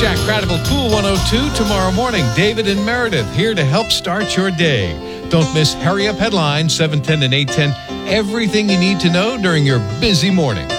Jack Credible, Cool 102. Tomorrow morning, David and Meredith here to help start your day. Don't miss Hurry Up Headlines, 7:10 and 8:10. Everything you need to know during your busy morning.